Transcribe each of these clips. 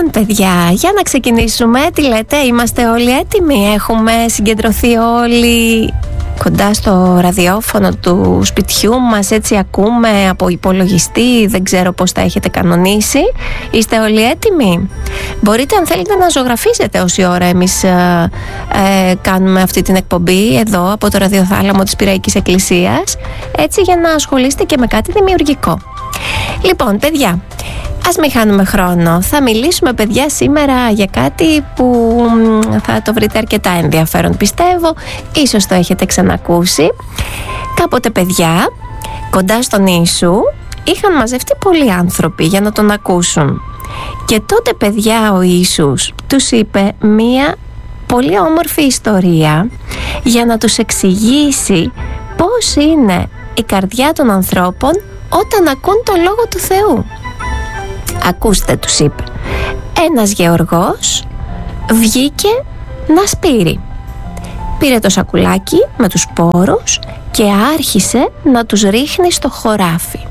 παιδιά, για να ξεκινήσουμε. Τι λέτε, είμαστε όλοι έτοιμοι? Έχουμε συγκεντρωθεί όλοι κοντά στο ραδιόφωνο του σπιτιού μας? Έτσι ακούμε από υπολογιστή, δεν ξέρω πώς τα έχετε κανονίσει. Είστε όλοι έτοιμοι? Μπορείτε, αν θέλετε, να ζωγραφίζετε όση ώρα εμείς κάνουμε αυτή την εκπομπή εδώ από το ραδιοθάλαμο της Πειραϊκής Εκκλησίας, έτσι, για να ασχολείστε και με κάτι δημιουργικό. Λοιπόν, παιδιά, ας μην χάνουμε χρόνο. Θα μιλήσουμε, παιδιά, σήμερα για κάτι που θα το βρείτε αρκετά ενδιαφέρον, πιστεύω. Ίσως το έχετε ξανακούσει. Κάποτε, παιδιά, κοντά στον Ιησού είχαν μαζευτεί πολλοί άνθρωποι για να τον ακούσουν. Και τότε, παιδιά, ο Ιησούς τους είπε μία πολύ όμορφη ιστορία για να τους εξηγήσει πώς είναι η καρδιά των ανθρώπων όταν ακούν το Λόγο του Θεού. Ακούστε, τους είπε. Ένας γεωργός βγήκε να σπείρει. Πήρε το σακουλάκι με τους σπόρους και άρχισε να τους ρίχνει στο χωράφι.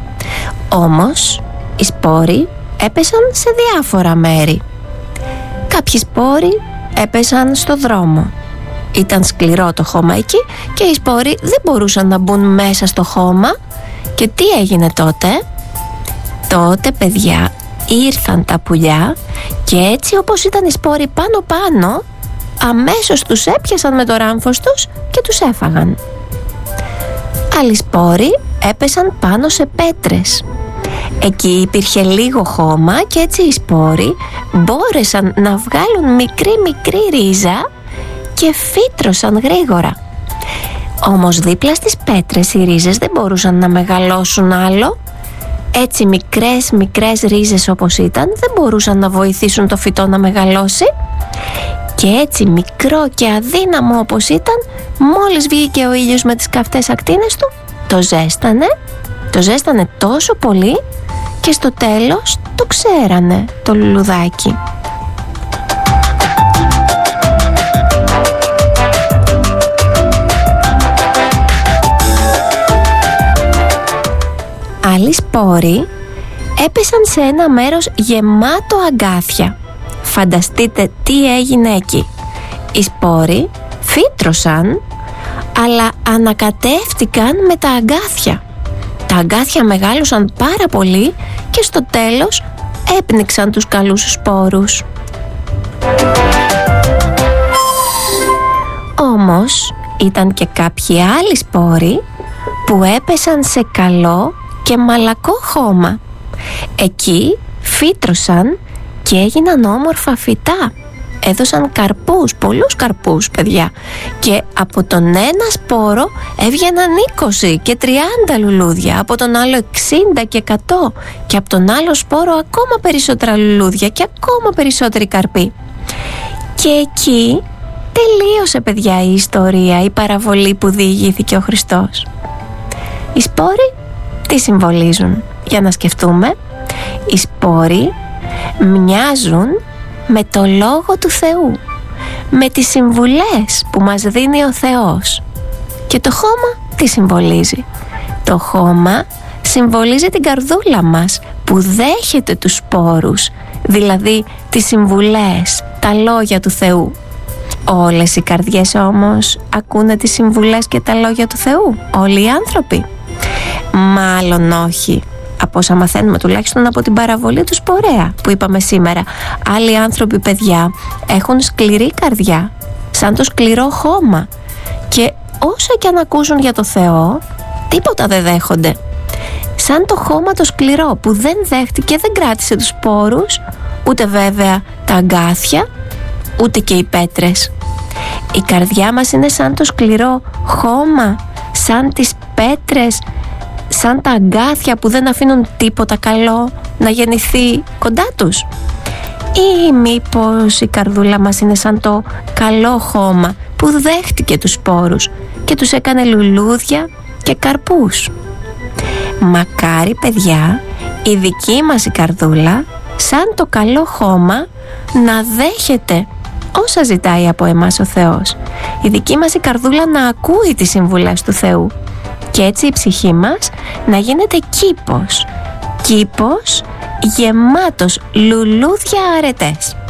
Όμως οι σπόροι έπεσαν σε διάφορα μέρη. Κάποιοι σπόροι έπεσαν στο δρόμο. Ήταν σκληρό το χώμα εκεί και οι σπόροι δεν μπορούσαν να μπουν μέσα στο χώμα. Και τι έγινε τότε? Τότε, παιδιά, ήρθαν τα πουλιά και έτσι όπως ήταν οι σπόροι πάνω, αμέσως τους έπιασαν με το ράμφος τους και τους έφαγαν. Άλλοι σπόροι έπεσαν πάνω σε πέτρες. Εκεί υπήρχε λίγο χώμα και έτσι οι σπόροι μπόρεσαν να βγάλουν μικρή ρίζα και φύτρωσαν γρήγορα. Όμως δίπλα στις πέτρες οι ρίζες δεν μπορούσαν να μεγαλώσουν άλλο. Έτσι μικρές ρίζες όπως ήταν δεν μπορούσαν να βοηθήσουν το φυτό να μεγαλώσει. Και έτσι μικρό και αδύναμο όπως ήταν, μόλις βγήκε ο ήλιος με τις καυτές ακτίνες του, το ζέστανε τόσο πολύ και στο τέλος το ξέρανε το λουλουδάκι. Άλλοι σπόροι έπεσαν σε ένα μέρος γεμάτο αγκάθια. Φανταστείτε τι έγινε εκεί. Οι σπόροι φύτρωσαν, αλλά ανακατεύτηκαν με τα αγκάθια. Τα αγκάθια μεγάλωσαν πάρα πολύ και στο τέλος έπνιξαν τους καλούς σπόρους. Όμως ήταν και κάποιοι άλλοι σπόροι που έπεσαν σε καλό και μαλακό χώμα. Εκεί φύτρωσαν και έγιναν όμορφα φυτά. Έδωσαν καρπούς, πολλούς καρπούς, παιδιά. Και από τον ένα σπόρο έβγαιναν 20 και 30 λουλούδια, από τον άλλο 60 και 100 και από τον άλλο σπόρο ακόμα περισσότερα λουλούδια και ακόμα περισσότεροι καρποί. Και εκεί τελείωσε, παιδιά, η ιστορία, η παραβολή που διηγήθηκε ο Χριστός. Οι σπόροι τι συμβολίζουν? Για να σκεφτούμε. Οι σπόροι μοιάζουν με το Λόγο του Θεού, με τις συμβουλές που μας δίνει ο Θεός. Και το χώμα τι συμβολίζει? Το χώμα συμβολίζει την καρδούλα μας που δέχεται τους σπόρους, δηλαδή τις συμβουλές, τα λόγια του Θεού. Όλες οι καρδιές όμως ακούνε τις συμβουλές και τα λόγια του Θεού? Όλοι οι άνθρωποι? Μάλλον όχι. Από όσα μαθαίνουμε τουλάχιστον από την παραβολή του σπορέα που είπαμε σήμερα. Άλλοι άνθρωποι, παιδιά, έχουν σκληρή καρδιά, σαν το σκληρό χώμα, και όσα και αν ακούσουν για το Θεό, τίποτα δεν δέχονται. Σαν το χώμα το σκληρό που δεν δέχτηκε, δεν κράτησε τους σπόρους, ούτε βέβαια τα αγκάθια, ούτε και οι πέτρες. Η καρδιά μας είναι σαν το σκληρό χώμα, σαν τις πέτρες, σαν τα αγκάθια που δεν αφήνουν τίποτα καλό να γεννηθεί κοντά τους. Ή μήπως η καρδούλα μας είναι σαν το καλό χώμα που δέχτηκε τους σπόρους και τους έκανε λουλούδια και καρπούς? Μακάρι, παιδιά, η δική μας η καρδούλα, σαν το καλό χώμα, να δέχεται όσα ζητάει από εμάς ο Θεός. Η δική μας η καρδούλα να ακούει τις συμβουλές του Θεού. Και έτσι η ψυχή μας να γίνεται κήπος. Κήπος γεμάτος λουλούδια αρετές.